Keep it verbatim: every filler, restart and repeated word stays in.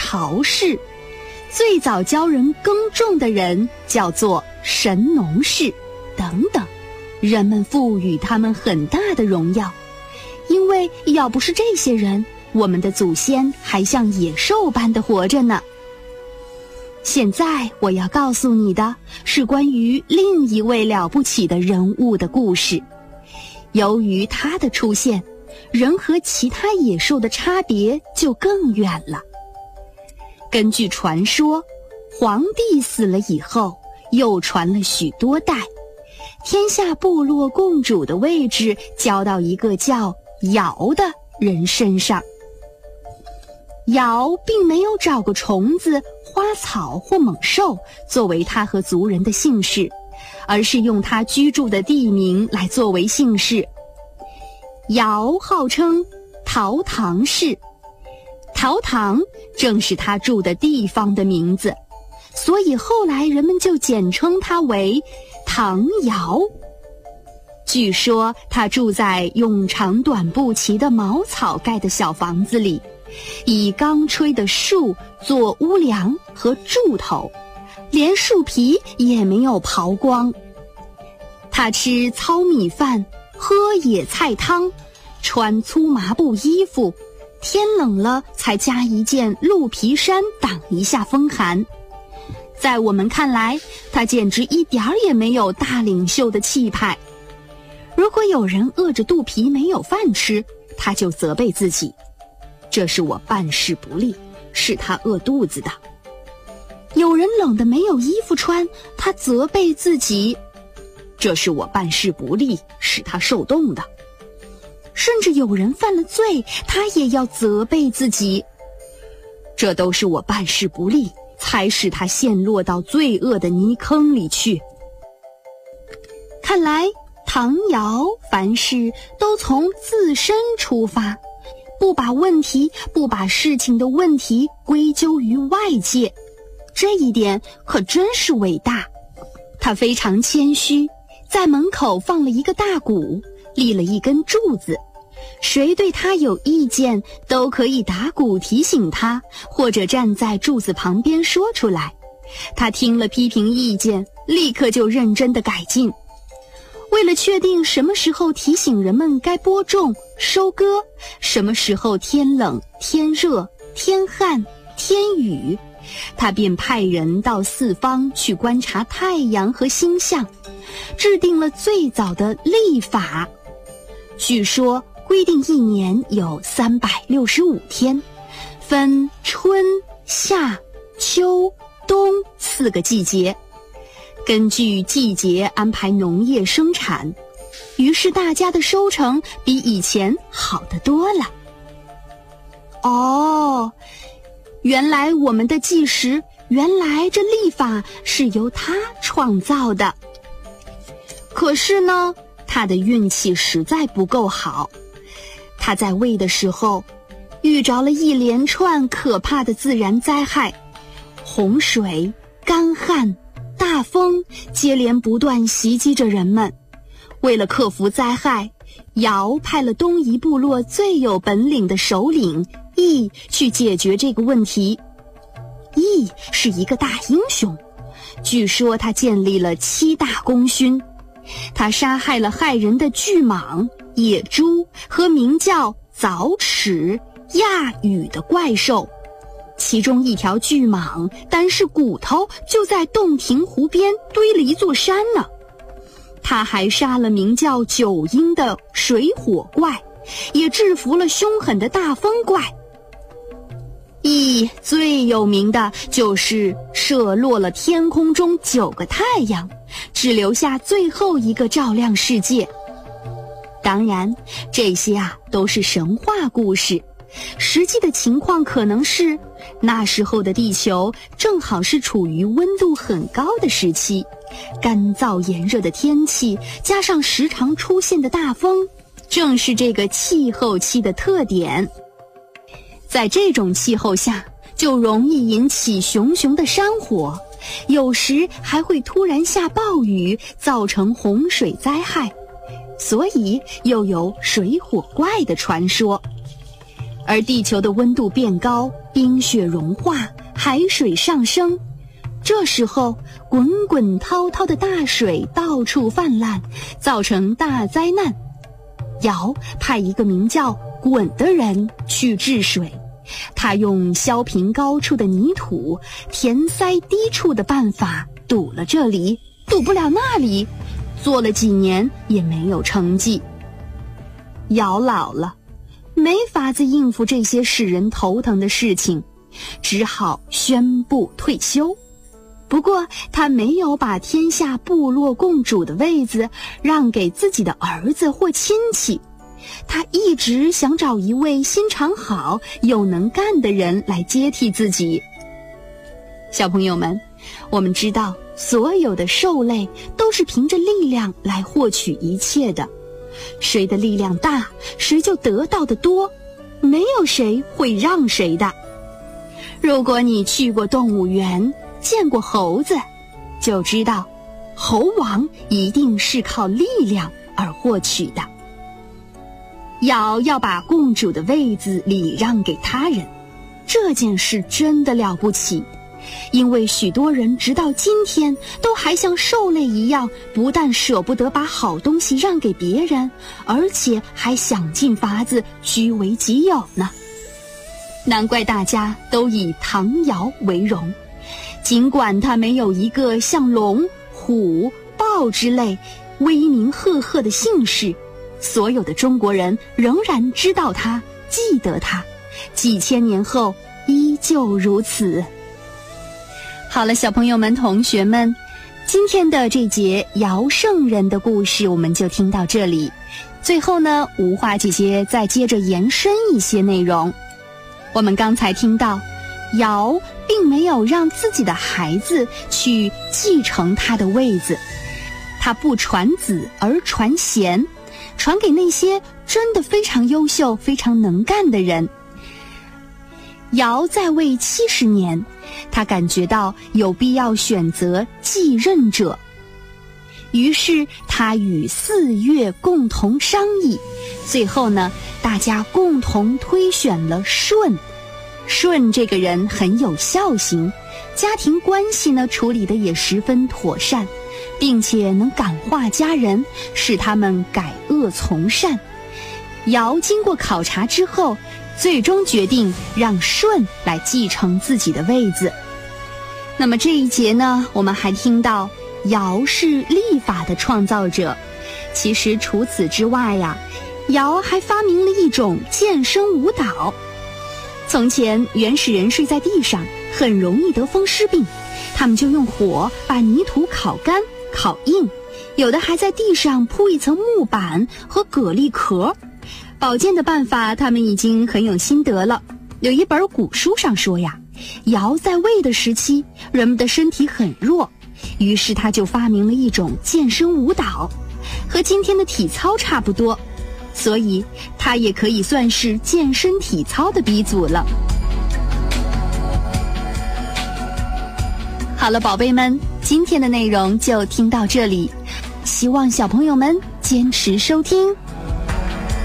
陶氏，最早教人耕种的人叫做神农氏，等等，人们赋予他们很大的荣耀，因为要不是这些人，我们的祖先还像野兽般的活着呢。现在我要告诉你的是关于另一位了不起的人物的故事。由于他的出现，人和其他野兽的差别就更远了。根据传说，皇帝死了以后，又传了许多代，天下部落共主的位置交到一个叫尧的人身上。尧并没有找个虫子、花草或猛兽作为他和族人的姓氏，而是用他居住的地名来作为姓氏。尧号称陶唐氏，陶唐正是他住的地方的名字，所以后来人们就简称他为唐尧。据说他住在用长短不齐的茅草盖的小房子里，以刚吹的树做屋梁和柱头，连树皮也没有刨光。他吃糙米饭，喝野菜汤，穿粗麻布衣服，天冷了才加一件鹿皮衫挡一下风寒。在我们看来，他简直一点儿也没有大领袖的气派。如果有人饿着肚皮没有饭吃，他就责备自己，这是我办事不力，是他饿肚子的。有人冷得没有衣服穿，他责备自己，这是我办事不力，是他受冻的。甚至有人犯了罪，他也要责备自己，这都是我办事不力，才使他陷落到罪恶的泥坑里去。看来唐尧凡事都从自身出发，不把问题不把事情的问题归咎于外界，这一点可真是伟大。他非常谦虚，在门口放了一个大鼓，立了一根柱子，谁对他有意见都可以打鼓提醒他，或者站在柱子旁边说出来。他听了批评意见，立刻就认真地改进。为了确定什么时候提醒人们该播种、收割，什么时候天冷、天热、天旱、天雨，他便派人到四方去观察太阳和星象，制定了最早的历法。据说规定一年有三百六十五天，分春、夏、秋、冬四个季节，根据季节安排农业生产，于是大家的收成比以前好得多了。哦，原来我们的计时，原来这历法是由他创造的。可是呢，他的运气实在不够好。他在位的时候，遇着了一连串可怕的自然灾害，洪水、干旱、大风接连不断袭击着人们。为了克服灾害，尧派了东夷部落最有本领的首领羿去解决这个问题。羿是一个大英雄，据说他建立了七大功勋。他杀害了害人的巨蟒、野猪和名叫早齿、亚羽的怪兽。其中一条巨蟒单是骨头就在洞庭湖边堆了一座山呢。他还杀了名叫九阴的水火怪，也制服了凶狠的大风怪。羿最有名的就是射落了天空中九个太阳，只留下最后一个照亮世界。当然，这些啊都是神话故事，实际的情况可能是那时候的地球正好是处于温度很高的时期，干燥炎热的天气加上时常出现的大风，正是这个气候期的特点。在这种气候下，就容易引起熊熊的山火，有时还会突然下暴雨，造成洪水灾害，所以又有水火怪的传说。 而地球的温度变高，冰雪融化，海水上升。这时候，滚滚滔滔的大水到处泛滥，造成大灾难。尧派一个名叫鲧的人去治水，他用削平高处的泥土，填塞低处的办法堵了这里，堵不了那里，做了几年也没有成绩。尧老了，没法子应付这些使人头疼的事情，只好宣布退休。不过他没有把天下部落共主的位子让给自己的儿子或亲戚，他一直想找一位心肠好又能干的人来接替自己。小朋友们，我们知道所有的兽类都是凭着力量来获取一切的，谁的力量大，谁就得到的多，没有谁会让谁的。如果你去过动物园，见过猴子，就知道猴王一定是靠力量而获取的。尧要把共主的位子礼让给他人，这件事真的了不起，因为许多人直到今天都还像兽类一样，不但舍不得把好东西让给别人，而且还想尽法子据为己有呢。难怪大家都以唐尧为荣，尽管他没有一个像龙、虎、豹之类威名赫赫的姓氏，所有的中国人仍然知道他，记得他，几千年后依旧如此。好了，小朋友们、同学们，今天的这节尧圣人的故事我们就听到这里。最后呢，吴花姐姐再接着延伸一些内容。我们刚才听到，尧并没有让自己的孩子去继承他的位子，他不传子而传贤，传给那些真的非常优秀、非常能干的人。尧在位七十年，他感觉到有必要选择继任者，于是他与四岳共同商议，最后呢，大家共同推选了舜。舜这个人很有孝心，家庭关系呢处理的也十分妥善，并且能感化家人，使他们改恶从善。尧经过考察之后，最终决定让舜来继承自己的位子。那么这一节呢，我们还听到尧是历法的创造者。其实除此之外呀，尧还发明了一种健身舞蹈。从前原始人睡在地上，很容易得风湿病，他们就用火把泥土烤干烤硬，有的还在地上铺一层木板和蛤蜊壳。保健的办法他们已经很有心得了。有一本古书上说呀，尧在位的时期，人们的身体很弱，于是他就发明了一种健身舞蹈，和今天的体操差不多，所以他也可以算是健身体操的鼻祖了。好了，宝贝们，今天的内容就听到这里，希望小朋友们坚持收听。